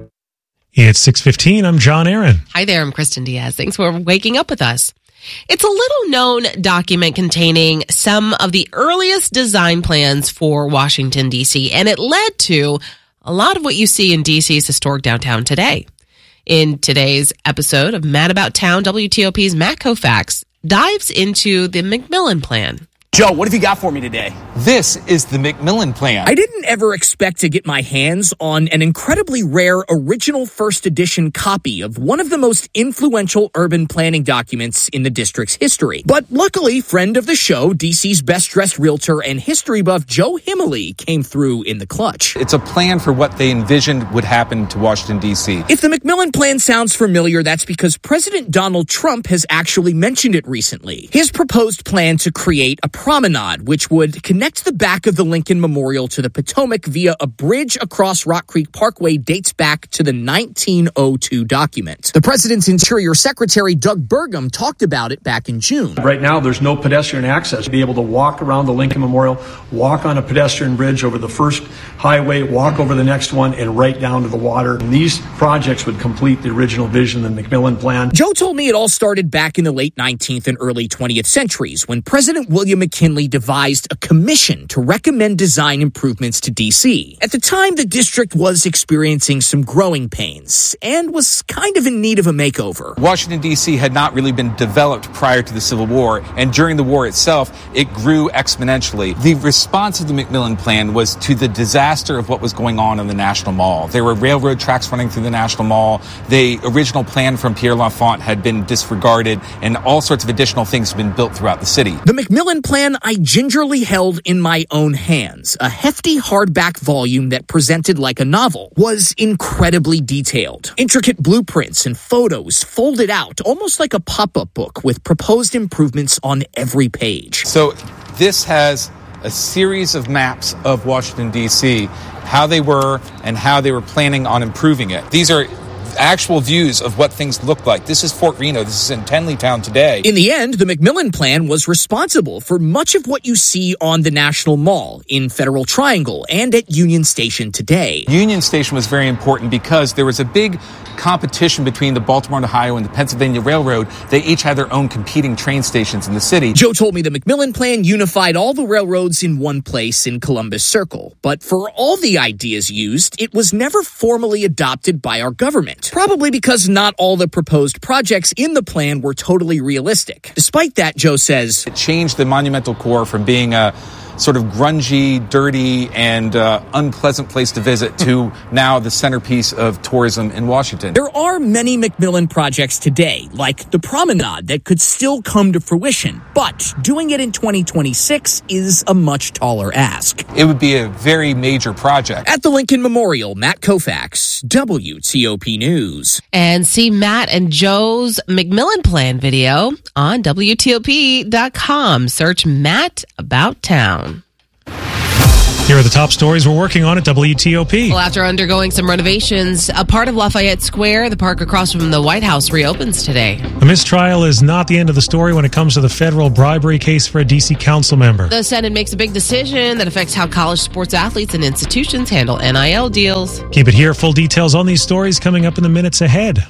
It's 6:15. I'm John Aaron. Hi there, I'm Kristen Diaz. Thanks for waking up with us. It's a little-known document containing some of the earliest design plans for Washington, D.C., and it led to a lot of what you see in D.C.'s historic downtown today. In today's episode of Mad About Town, WTOP's Matt Koufax dives into the McMillan Plan. Joe, what have you got for me today? This is the McMillan Plan. I didn't ever expect to get my hands on an incredibly rare original first edition copy of one of the most influential urban planning documents in the district's history. But luckily, friend of the show, DC's best-dressed realtor and history buff Joe Himmeley came through in the clutch. It's a plan for what they envisioned would happen to Washington, D.C. If the McMillan Plan sounds familiar, that's because President Donald Trump has actually mentioned it recently. His proposed plan to create a promenade, which would connect the back of the Lincoln Memorial to the Potomac via a bridge across Rock Creek Parkway, dates back to the 1902 document. The president's Interior Secretary, Doug Burgum, talked about it back in June. Right now, there's no pedestrian access. Be able to walk around the Lincoln Memorial, walk on a pedestrian bridge over the first highway, walk over the next one, and right down to the water. And these projects would complete the original vision, the McMillan Plan. Joe told me it all started back in the late 19th and early 20th centuries when President William McKinley devised a commission to recommend design improvements to D.C. At the time, the district was experiencing some growing pains and was kind of in need of a makeover. Washington, D.C. had not really been developed prior to the Civil War, and during the war itself, it grew exponentially. The response of the McMillan Plan was to the disaster of what was going on in the National Mall. There were railroad tracks running through the National Mall. The original plan from Pierre L'Enfant had been disregarded, and all sorts of additional things have been built throughout the city. The McMillan Plan I gingerly held in my own hands. A hefty hardback volume that presented like a novel was incredibly detailed. Intricate blueprints and photos folded out almost like a pop-up book with proposed improvements on every page. So this has a series of maps of Washington, D.C., how they were and how they were planning on improving it. These are actual views of what things look like. This is Fort Reno. This is in Tenleytown today. In the end, the McMillan Plan was responsible for much of what you see on the National Mall, in Federal Triangle, and at Union Station today. Union Station was very important because there was a big competition between the Baltimore and Ohio and the Pennsylvania Railroad. They each had their own competing train stations in the city. Joe told me the McMillan Plan unified all the railroads in one place in Columbus Circle. But for all the ideas used, it was never formally adopted by our government. Probably because not all the proposed projects in the plan were totally realistic. Despite that, Joe says, it changed the Monumental Corps from being a sort of grungy, dirty, and unpleasant place to visit to now the centerpiece of tourism in Washington. There are many McMillan projects today, like the Promenade, that could still come to fruition, but doing it in 2026 is a much taller ask. It would be a very major project. At the Lincoln Memorial, Matt Koufax, WTOP News. And see Matt and Joe's McMillan Plan video on WTOP.com. Search Matt About Town. Here are the top stories we're working on at WTOP. Well, after undergoing some renovations, a part of Lafayette Square, the park across from the White House, reopens today. A mistrial is not the end of the story when it comes to the federal bribery case for a D.C. council member. The Senate makes a big decision that affects how college sports athletes and institutions handle NIL deals. Keep it here. Full details on these stories coming up in the minutes ahead.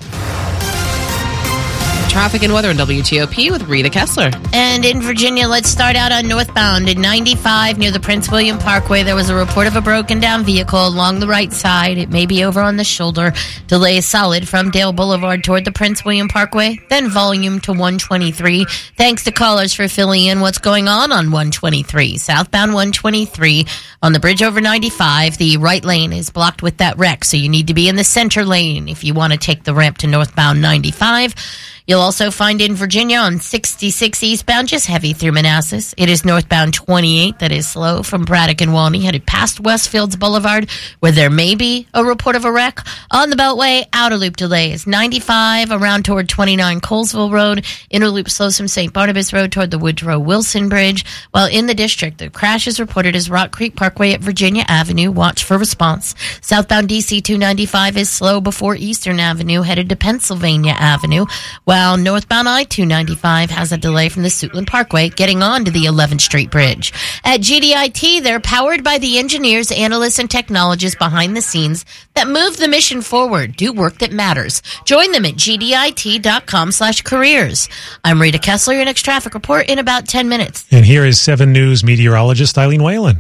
Traffic and weather on WTOP with Rita Kessler. And in Virginia, let's start out on northbound at 95 near the Prince William Parkway. There was a report of a broken down vehicle along the right side. It may be over on the shoulder. Delay is solid from Dale Boulevard toward the Prince William Parkway, then volume to 123. Thanks to callers for filling in what's going on 123. Southbound 123 on the bridge over 95. The right lane is blocked with that wreck, so you need to be in the center lane if you want to take the ramp to northbound 95. You'll also find in Virginia on 66 eastbound, just heavy through Manassas. It is northbound 28 that is slow from Braddock and Walney, headed past Westfields Boulevard, where there may be a report of a wreck. On the Beltway, outer loop delays. 95 around toward 29 Colesville Road. Inner loop slows from St. Barnabas Road toward the Woodrow Wilson Bridge. While in the district, the crash is reported as Rock Creek Parkway at Virginia Avenue. Watch for response. Southbound DC 295 is slow before Eastern Avenue, headed to Pennsylvania Avenue. While northbound I-295 has a delay from the Suitland Parkway getting on to the 11th Street Bridge. At GDIT, they're powered by the engineers, analysts, and technologists behind the scenes that move the mission forward, do work that matters. Join them at gdit.com/careers. I'm Rita Kessler, your next traffic report in about 10 minutes. And here is 7 News meteorologist Eileen Whalen.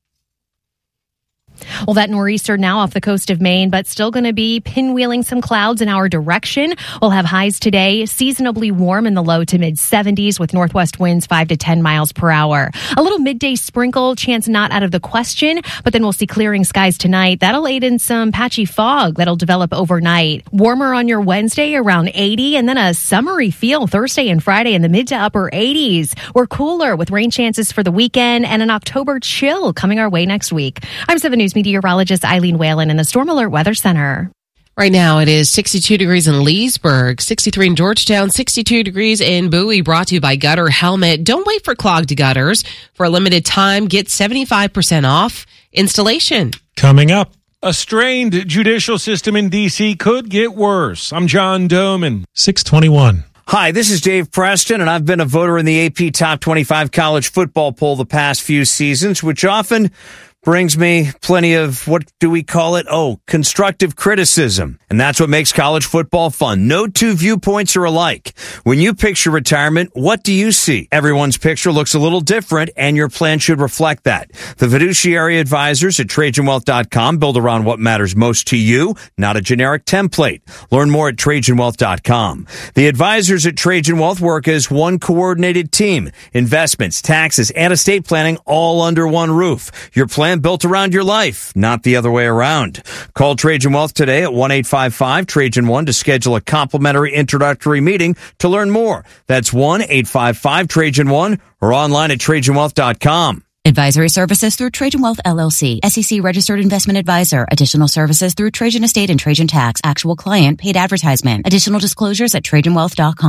Well, that nor'easter now off the coast of Maine, but still going to be pinwheeling some clouds in our direction. We'll have highs today, seasonably warm in the low to mid 70s with northwest winds 5 to 10 miles per hour. A little midday sprinkle, chance not out of the question, but then we'll see clearing skies tonight. That'll aid in some patchy fog that'll develop overnight. Warmer on your Wednesday around 80, and then a summery feel Thursday and Friday in the mid to upper 80s. We're cooler with rain chances for the weekend and an October chill coming our way next week. I'm 7 News meteorologist Eileen Whalen in the Storm Alert Weather Center. Right now it is 62 degrees in Leesburg, 63 in Georgetown, 62 degrees in Bowie, brought to you by Gutter Helmet. Don't wait for clogged gutters. For a limited time, get 75% off installation. Coming up. A strained judicial system in D.C. could get worse. I'm John Doman. 621. Hi, this is Dave Preston, and I've been a voter in the AP Top 25 college football poll the past few seasons, which often brings me plenty of, what do we call it? Oh, constructive criticism. And that's what makes college football fun. No two viewpoints are alike. When you picture retirement, what do you see? Everyone's picture looks a little different, and your plan should reflect that. The fiduciary advisors at TrajanWealth.com build around what matters most to you, not a generic template. Learn more at TrajanWealth.com. The advisors at Trajan Wealth work as one coordinated team. Investments, taxes, and estate planning all under one roof. Your plan built around your life, not the other way around. Call Trajan Wealth today at 1-855-TRAJAN-1 to schedule a complimentary introductory meeting to learn more. That's 1-855-TRAJAN-1 or online at TrajanWealth.com. Advisory services through Trajan Wealth LLC, SEC registered investment advisor. Additional services through Trajan Estate and Trajan Tax. Actual client paid advertisement. Additional disclosures at TrajanWealth.com.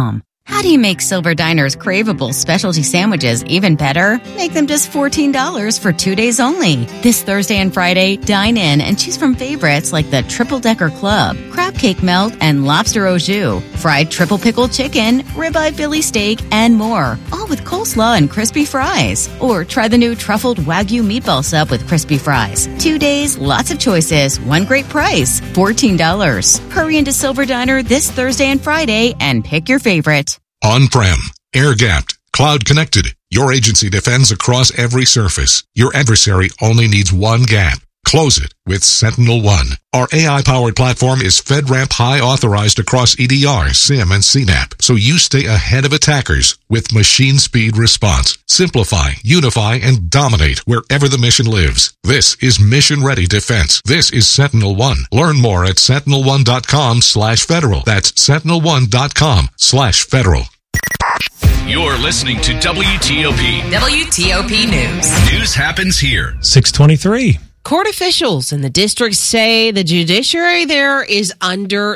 How do you make Silver Diner's craveable specialty sandwiches even better? Make them just $14 for 2 days only. This Thursday and Friday, dine in and choose from favorites like the Triple Decker Club, Crab Cake Melt, and Lobster au jus, fried triple pickle chicken, ribeye Philly steak, and more. All with coleslaw and crispy fries. Or try the new truffled Wagyu meatball sub with crispy fries. 2 days, lots of choices, one great price, $14. Hurry into Silver Diner this Thursday and Friday and pick your favorite. On-prem, air-gapped, cloud-connected. Your agency defends across every surface. Your adversary only needs one gap. Close it with SentinelOne. Our AI-powered platform is FedRAMP High authorized across EDR, SIEM, and CNAP, so you stay ahead of attackers with machine speed response. Simplify, unify, and dominate wherever the mission lives. This is mission-ready defense. This is SentinelOne. Learn more at sentinel1.com/federal. That's sentinel1.com/federal. You're listening to WTOP. WTOP News. News happens here. 623. Court officials in the district say the judiciary there is under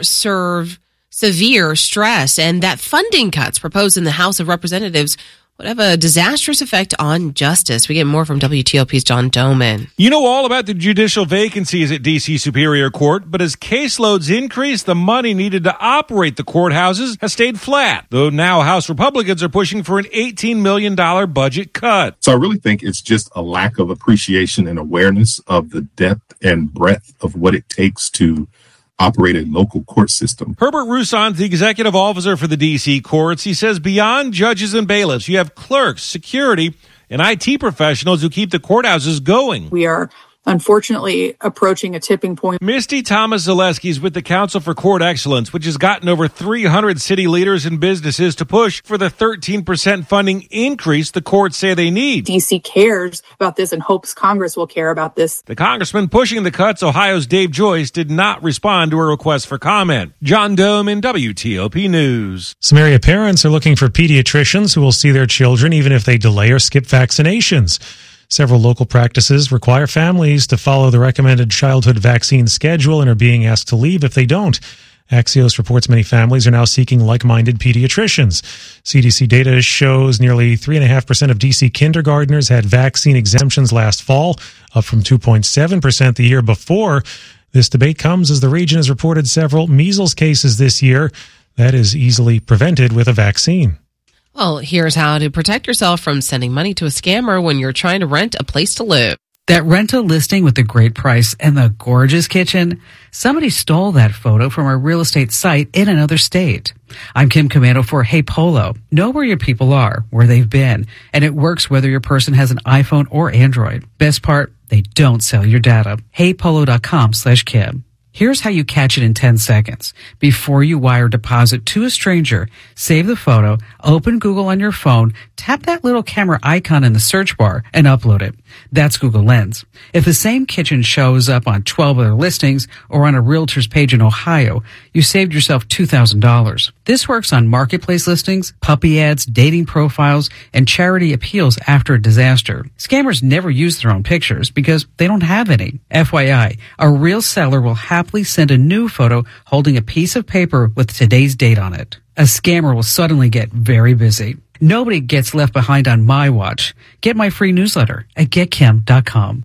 severe stress and that funding cuts proposed in the House of Representatives would have a disastrous effect on justice. We get more from WTOP's John Doman. You know all about the judicial vacancies at D.C. Superior Court, but as caseloads increase, the money needed to operate the courthouses has stayed flat, though now House Republicans are pushing for an $18 million budget cut. So I really think it's just a lack of appreciation and awareness of the depth and breadth of what it takes to operate a local court system. Herbert Roussan's the executive officer for the D.C. courts. He says beyond judges and bailiffs, you have clerks, security, and IT professionals who keep the courthouses going. We are unfortunately approaching a tipping point. Misty Thomas-Zaleski is with the Council for Court Excellence, which has gotten over 300 city leaders and businesses to push for the 13% funding increase the courts say they need. DC cares about this and hopes Congress will care about this. The congressman pushing the cuts, Ohio's Dave Joyce, did not respond to a request for comment. John Doman, WTOP News. Some area parents are looking for pediatricians who will see their children even if they delay or skip vaccinations. Several local practices require families to follow the recommended childhood vaccine schedule and are being asked to leave if they don't. Axios reports many families are now seeking like-minded pediatricians. CDC data shows nearly 3.5% of D.C. kindergartners had vaccine exemptions last fall, up from 2.7% the year before. This debate comes as the region has reported several measles cases this year that is easily prevented with a vaccine. Well, here's how to protect yourself from sending money to a scammer when you're trying to rent a place to live. That rental listing with the great price and the gorgeous kitchen, somebody stole that photo from a real estate site in another state. I'm Kim Commando for Hey Polo. Know where your people are, where they've been, and it works whether your person has an iPhone or Android. Best part, they don't sell your data. HeyPolo.com/Kim. Here's how you catch it in 10 seconds. Before you wire deposit to a stranger, save the photo, open Google on your phone, tap that little camera icon in the search bar, and upload it. That's Google Lens. If the same kitchen shows up on 12 other listings or on a realtor's page in Ohio, you saved yourself $2,000. This works on marketplace listings, puppy ads, dating profiles, and charity appeals after a disaster. Scammers never use their own pictures because they don't have any. FYI, a real seller will happily send a new photo holding a piece of paper with today's date on it. A scammer will suddenly get very busy. Nobody gets left behind on my watch. Get my free newsletter at getkim.com.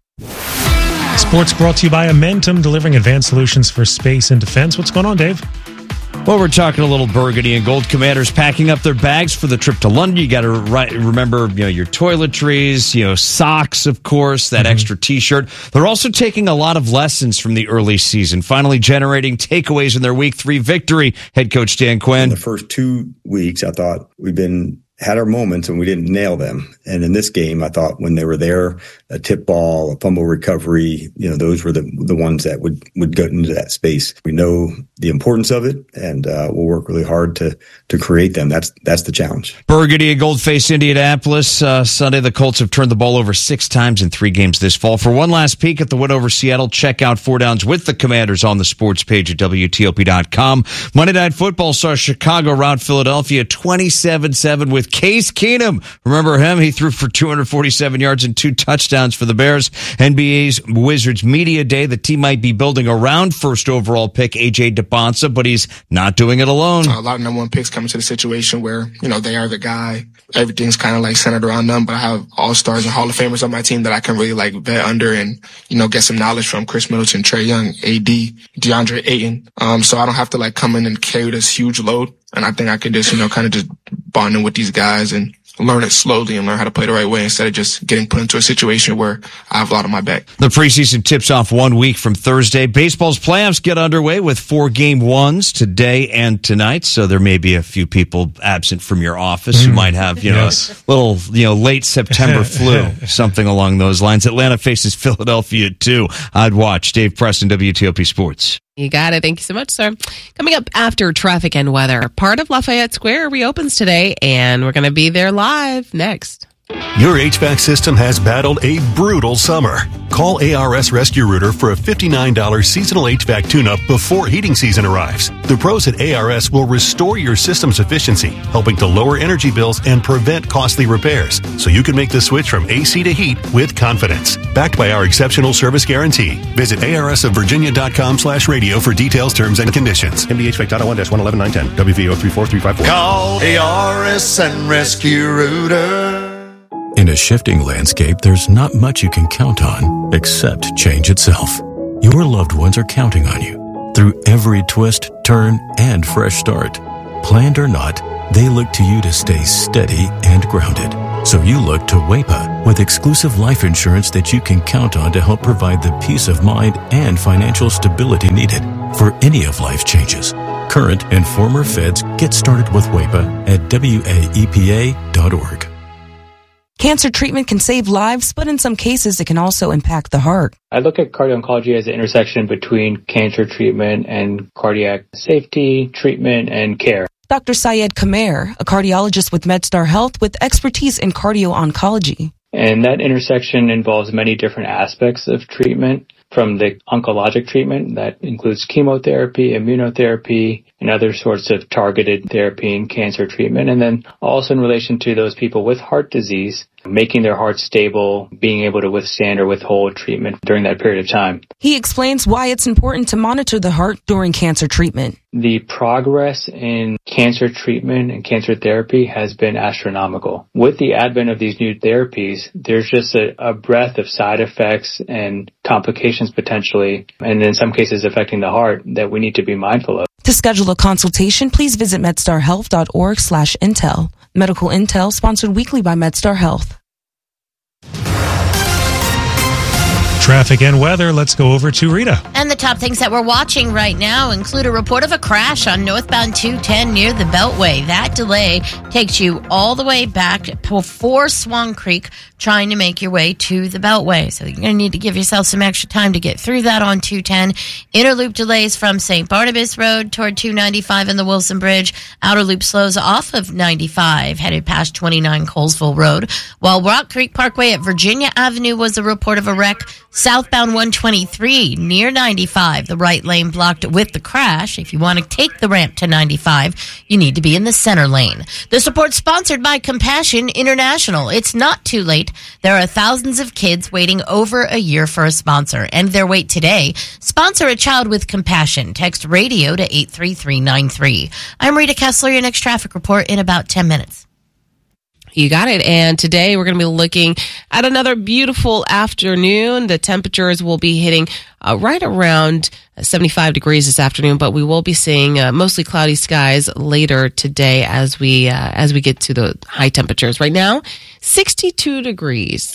Sports brought to you by Amentum, delivering advanced solutions for space and defense. What's going on, Dave? Well, we're talking a little burgundy and gold. Commanders packing up their bags for the trip to London. You got to remember, your toiletries, socks, of course, that extra T-shirt. They're also taking a lot of lessons from the early season, finally generating takeaways in their Week 3 victory. Head coach Dan Quinn. In the first 2 weeks, I thought had our moments and we didn't nail them. And in this game, I thought when they were there, a tip ball, a fumble recovery, those were the ones that would go into that space. We know the importance of it, and we'll work really hard to create them. That's the challenge. Burgundy and gold face Indianapolis. Sunday, the Colts have turned the ball over 6 times in 3 games this fall. For one last peek at the win over Seattle, check out 4 Downs with the Commanders on the sports page at WTOP.com. Monday Night Football saw Chicago rout Philadelphia 27-7 with with Case Keenum. Remember him? He threw for 247 yards and 2 touchdowns for the Bears. NBA's Wizards Media Day. The team might be building around first overall pick A.J. Deponsa, but he's not doing it alone. A lot of number one picks come into the situation where, they are the guy. Everything's kind of like centered around them, but I have all-stars and Hall of Famers on my team that I can really like vet under and, get some knowledge from. Chris Middleton, Trae Young, AD, DeAndre Ayton. So I don't have to like come in and carry this huge load. And I think I can just, kind of just bond in with these guys and learn it slowly and learn how to play the right way instead of just getting put into a situation where I have a lot on my back. The preseason tips off 1 week from Thursday. Baseball's playoffs get underway with 4 game ones today and tonight. So there may be a few people absent from your office who might have, little, late September flu, something along those lines. Atlanta faces Philadelphia at 2. I'd watch. Dave Preston, WTOP Sports. You got it. Thank you so much, sir. Coming up after traffic and weather, part of Lafayette Square reopens today, and we're going to be there live next. Your HVAC system has battled a brutal summer. Call ARS Rescue Rooter for a $59 seasonal HVAC tune-up before heating season arrives. The pros at ARS will restore your system's efficiency, helping to lower energy bills and prevent costly repairs, so you can make the switch from AC to heat with confidence. Backed by our exceptional service guarantee. Visit arsofvirginia.com/radio for details, terms, and conditions. MDHVAC.01-111-910. WVO 34354. Call ARS and Rescue Rooter. In a shifting landscape, there's not much you can count on except change itself. Your loved ones are counting on you through every twist, turn, and fresh start. Planned or not, they look to you to stay steady and grounded. So you look to WAEPA with exclusive life insurance that you can count on to help provide the peace of mind and financial stability needed for any of life's changes. Current and former feds get started with WAEPA at WAEPA.org. Cancer treatment can save lives, but in some cases it can also impact the heart. I look at cardio-oncology as an intersection between cancer treatment and cardiac safety, treatment, and care. Dr. Syed Kamer, a cardiologist with MedStar Health with expertise in cardio-oncology. And that intersection involves many different aspects of treatment, from the oncologic treatment that includes chemotherapy, immunotherapy, and other sorts of targeted therapy and cancer treatment. And then also in relation to those people with heart disease, making their heart stable, being able to withstand or withhold treatment during that period of time. He explains why it's important to monitor the heart during cancer treatment. The progress in cancer treatment and cancer therapy has been astronomical. With the advent of these new therapies, there's just a breadth of side effects and complications potentially, and in some cases affecting the heart, that we need to be mindful of. To schedule a consultation, please visit medstarhealth.org/intel. Medical Intel, sponsored weekly by MedStar Health. Traffic and weather. Let's go over to Rita. And the top things that we're watching right now include a report of a crash on northbound 210 near the Beltway. That delay takes you all the way back before Swan Creek, trying to make your way to the Beltway. So you're going to need to give yourself some extra time to get through that on 210. Inner loop delays from St. Barnabas Road toward 295 and the Wilson Bridge. Outer loop slows off of 95, headed past 29 Colesville Road. While Rock Creek Parkway at Virginia Avenue was a report of a wreck. Southbound 123 near 95, the right lane blocked with the crash. If you want to take the ramp to 95, you need to be in the center lane. This report sponsored by Compassion International. It's not too late. There are thousands of kids waiting over a year for a sponsor, and their wait today. Sponsor a child with compassion. Text radio to 83393. I'm Rita Kessler. Your next traffic report in about 10 minutes. You got it. And today we're going to be looking at another beautiful afternoon. The temperatures will be hitting right around 75 degrees this afternoon, but we will be seeing mostly cloudy skies later today as we get to the high temperatures. Right now, 62 degrees.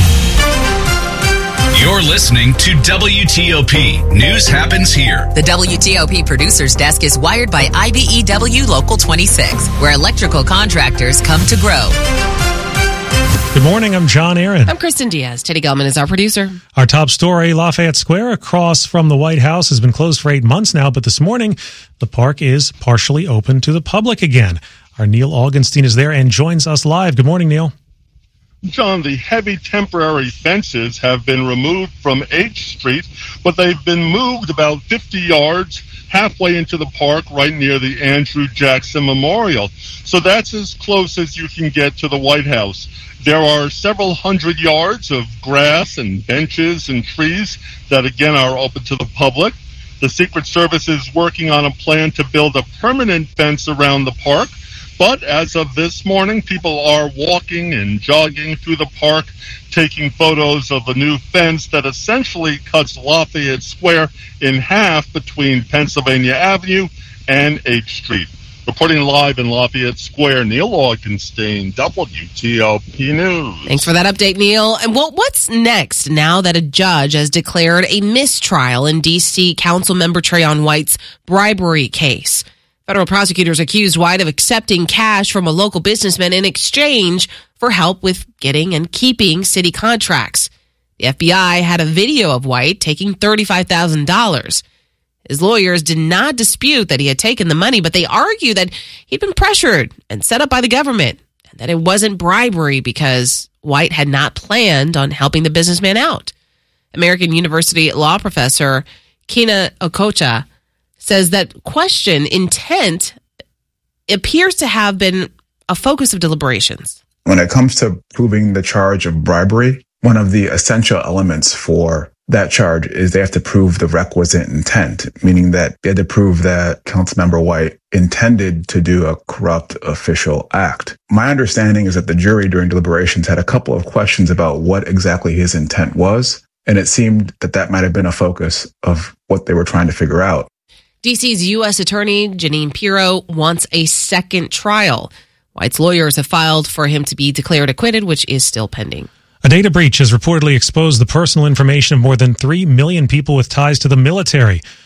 You're listening to WTOP. News happens here. The WTOP Producers Desk is wired by IBEW Local 26, where electrical contractors come to grow. Good morning, I'm John Aaron. I'm Kristen Diaz. Teddy Gelman is our producer. Our top story, Lafayette Square across from the White House has been closed for 8 months now, but this morning the park is partially open to the public again. Our Neil Augenstein is there and joins us live. Good morning, Neil. John, the heavy temporary fences have been removed from H Street, but they've been moved about 50 yards halfway into the park right near the Andrew Jackson Memorial. So that's as close as you can get to the White House. There are several hundred yards of grass and benches and trees that, again, are open to the public. The Secret Service is working on a plan to build a permanent fence around the park. But as of this morning, people are walking and jogging through the park, taking photos of the new fence that essentially cuts Lafayette Square in half between Pennsylvania Avenue and H Street. Reporting live in Lafayette Square, Neil Augenstein, WTOP News. Thanks for that update, Neil. And what's next now that a judge has declared a mistrial in D.C. Councilmember Trayon White's bribery case? Federal prosecutors accused White of accepting cash from a local businessman in exchange for help with getting and keeping city contracts. The FBI had a video of White taking $35,000. His lawyers did not dispute that he had taken the money, but they argue that he'd been pressured and set up by the government, and that it wasn't bribery because White had not planned on helping the businessman out. American University law professor Kina Okocha says that question intent appears to have been a focus of deliberations. When it comes to proving the charge of bribery, one of the essential elements for that charge is they have to prove the requisite intent, meaning that they had to prove that Councilmember White intended to do a corrupt official act. My understanding is that the jury during deliberations had a couple of questions about what exactly his intent was, and it seemed that that might have been a focus of what they were trying to figure out. D.C.'s U.S. Attorney Jeanine Pirro wants a second trial. White's lawyers have filed for him to be declared acquitted, which is still pending. A data breach has reportedly exposed the personal information of more than 3 million people with ties to the military.